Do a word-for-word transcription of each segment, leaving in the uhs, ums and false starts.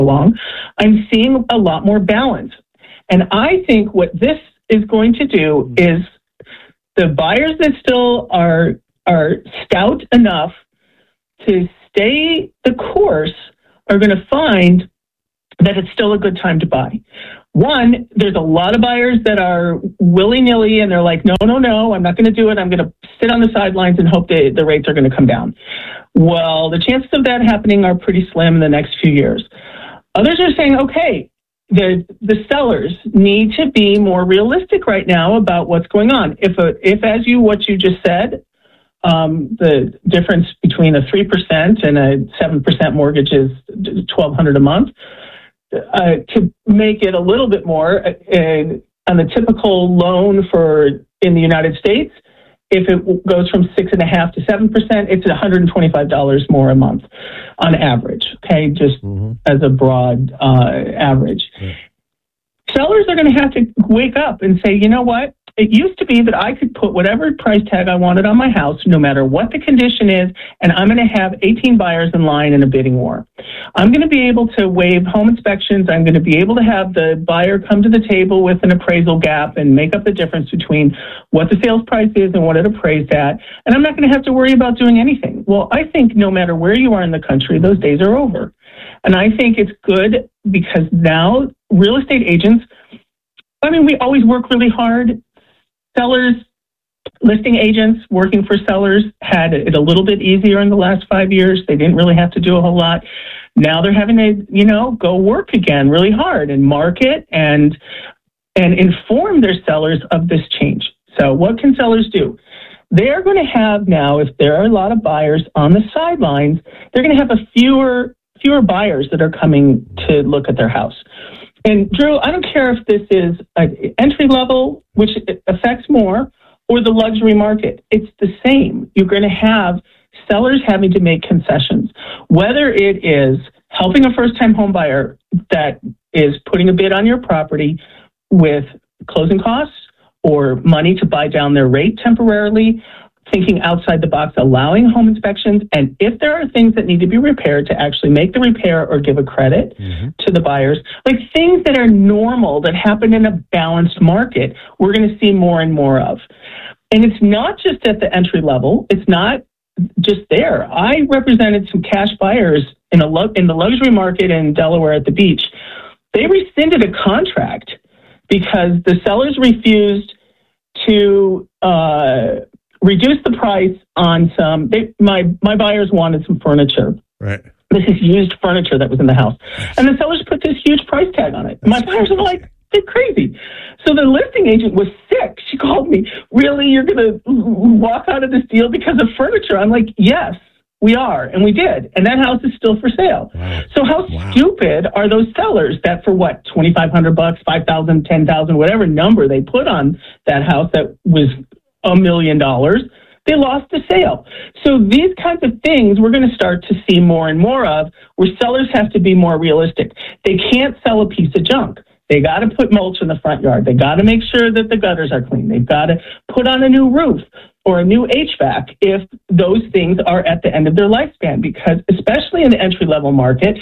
along, I'm seeing a lot more balance. And I think what this is going to do is the buyers that still are are stout enough to stay the course are going to find that it's still a good time to buy. One, there's a lot of buyers that are willy-nilly and they're like, no, no, no, I'm not going to do it. I'm going to sit on the sidelines and hope that the rates are going to come down. Well, the chances of that happening are pretty slim in the next few years. Others are saying, okay, the the sellers need to be more realistic right now about what's going on. If, a, if as you, what you just said, um, the difference between a three percent and a seven percent mortgage is twelve hundred dollars a month, Uh, to make it a little bit more, uh, on the typical loan for in the United States, if it goes from six and a half to seven percent, it's one hundred twenty-five dollars more a month on average. Okay, just mm-hmm. as a broad uh, average. Yeah. Sellers are going to have to wake up and say, you know what? It used to be that I could put whatever price tag I wanted on my house, no matter what the condition is, and I'm going to have eighteen buyers in line in a bidding war. I'm going to be able to waive home inspections. I'm going to be able to have the buyer come to the table with an appraisal gap and make up the difference between what the sales price is and what it appraised at. And I'm not going to have to worry about doing anything. Well, I think no matter where you are in the country, those days are over. And I think it's good because now real estate agents, I mean, we always work really hard. Sellers, listing agents working for sellers had it a little bit easier in the last five years. They didn't really have to do a whole lot. Now they're having to, you know, go work again really hard and market and and inform their sellers of this change. So what can sellers do? They're going to have now, if there are a lot of buyers on the sidelines, they're going to have a fewer fewer buyers that are coming to look at their house. And Drew, I don't care if this is an entry level, which affects more, or the luxury market. It's the same. You're going to have sellers having to make concessions, whether it is helping a first-time home buyer that is putting a bid on your property with closing costs or money to buy down their rate temporarily, thinking outside the box, allowing home inspections, and if there are things that need to be repaired, to actually make the repair or give a credit mm-hmm. to the buyers. Like things that are normal, that happen in a balanced market, we're going to see more and more of. And it's not just at the entry level. It's not just there. I represented some cash buyers in, a lu- in the luxury market in Delaware at the beach. They rescinded a contract because the sellers refused to uh, reduce the price on some, they, my, my buyers wanted some furniture. Right. This is used furniture that was in the house. And the sellers put this huge price tag on it. My buyers were like, they're crazy. So the listing agent was sick. She called me, really, you're going to walk out of this deal because of furniture? I'm like, yes, we are. And we did. And that house is still for sale. Wow. So how wow. stupid are those sellers that for what, twenty-five hundred bucks, five thousand, ten thousand, whatever number they put on that house that was a million dollars, they lost the sale. So these kinds of things we're going to start to see more and more of, where sellers have to be more realistic. They can't sell a piece of junk. They got to put mulch in the front yard. They got to make sure that the gutters are clean. They've got to put on a new roof or a new H V A C if those things are at the end of their lifespan, because especially in the entry-level market,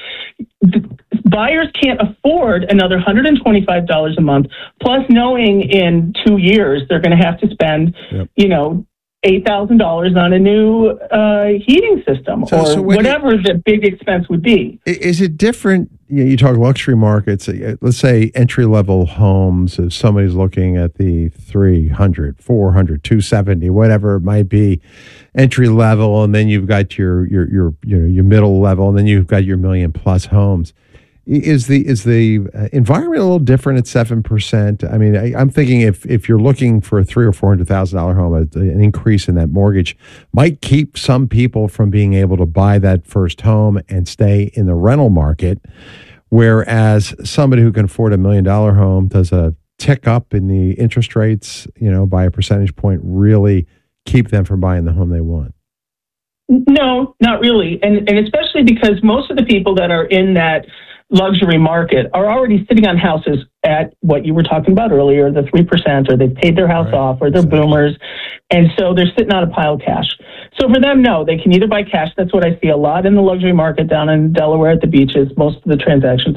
buyers can't afford another one hundred twenty-five dollars a month, plus knowing in two years they're going to have to spend, yep. you know, eight thousand dollars on a new uh, heating system so, or so whatever you, the big expense would be. Is it different? You know, you talk luxury markets, let's say entry-level homes, if somebody's looking at the three hundred, four hundred, two seventy, whatever it might be, entry-level, and then you've got your, your, your, you know, your middle level, and then you've got your million-plus homes. Is the is the environment a little different at seven percent? I mean, I, I'm thinking if if you're looking for a three or four hundred thousand dollar home, an increase in that mortgage might keep some people from being able to buy that first home and stay in the rental market. Whereas somebody who can afford a million dollar home, does a tick up in the interest rates, you know, by a percentage point, really keep them from buying the home they want? No, not really, and and especially because most of the people that are in that luxury market are already sitting on houses at what you were talking about earlier, the three percent, or they've paid their house Right. off, or they're Exactly. boomers. And so they're sitting on a pile of cash. So for them, no, they can either buy cash. That's what I see a lot in the luxury market down in Delaware at the beaches. Most of the transactions